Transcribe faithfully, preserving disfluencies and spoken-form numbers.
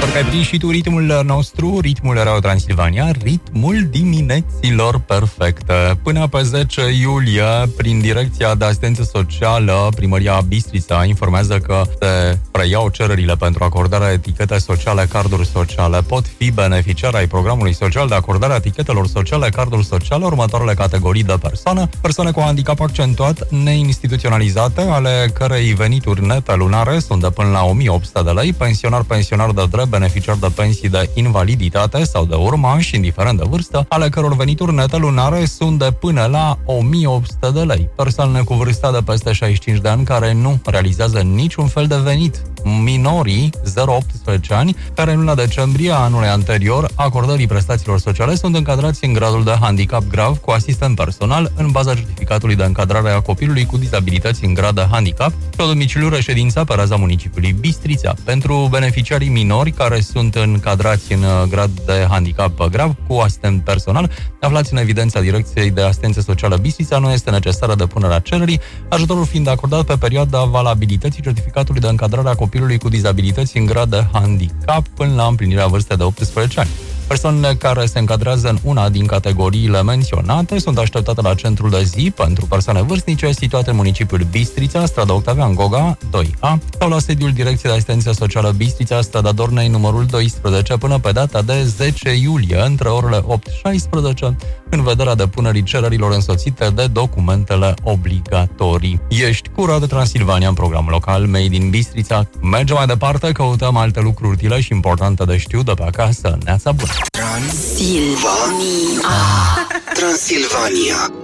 Pentru că ai prins și tu ritmul nostru, ritmul Radio Transilvania, ritmul dimineților perfecte. Până pe zece iulie, prin Direcția de Asistență Socială, Primăria Bistrița informează că se preiau cererile pentru acordarea etichete sociale, carduri sociale. Pot fi beneficiari ai programului social de acordare a etichetelor sociale, carduri sociale, următoarele categorii de persoane: persoane cu handicap accentuat, neinstituționalizate, ale cărei venituri nete lunare sunt de până la o mie opt sute de lei, pensionar, pensionar de drept, beneficiar de pensii de invaliditate sau de urmași, indiferent de vârstă, ale căror venituri nete lunare sunt de până la o mie opt sute de lei. Persoanele cu vârsta de peste șaizeci și cinci de ani care nu realizează niciun fel de venit. Minorii zero optsprezece ani, care în luna decembrie a anului anterior acordării prestațiilor sociale sunt încadrați în gradul de handicap grav cu asistent personal în baza certificatului de încadrare a copilului cu dizabilități în grad de handicap pe domiciliu reședința pe raza municipiului Bistrița. Pentru beneficiarii minori care sunt încadrați în grad de handicap grav cu asistent personal, aflați în evidența Direcției de Asistență Socială Bistrița, nu este necesară depunerea cererii, ajutorul fiind acordat pe perioada valabilității certificatului de încadrare a copilului cu dizabilități în grad de handicap până la împlinirea vârstei de optsprezece ani. Persoanele care se încadrează în una din categoriile menționate sunt așteptate la centrul de zi pentru persoane vârstnice situate în municipiul Bistrița, strada Octavian Goga, doi A, sau la sediul Direcției de Asistență Socială Bistrița, strada Dornei, numărul doisprezece, până pe data de zece iulie, între orele opt și șaisprezece, în vederea depunerii cererilor însoțite de documentele obligatorii. Ești cu Radio Transilvania în programul local Made in Bistrița. Mergem mai departe, căutăm alte lucruri utile și importante de știut de pe acasă. Neața bună! Transilvania. Transilvania.